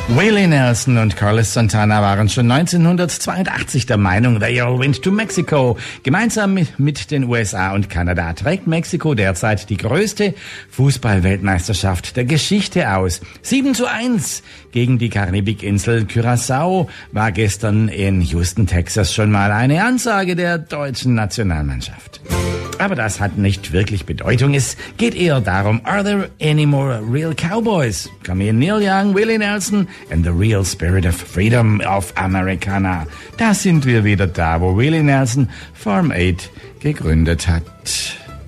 Willie Nelson und Carlos Santana waren schon 1982 der Meinung, they all went to Mexico. Gemeinsam mit den USA und Kanada trägt Mexiko derzeit die größte Fußball-Weltmeisterschaft der Geschichte aus. 7:1 gegen die Karibikinsel Curaçao war gestern in Houston, Texas schon mal eine Ansage der deutschen Nationalmannschaft. Aber das hat nicht wirklich Bedeutung. Es geht eher darum, are there any more real cowboys? Come in Neil Young, Willie Nelson and the real spirit of freedom of Americana. Da sind wir wieder da, wo Willie Nelson Farm Aid gegründet hat.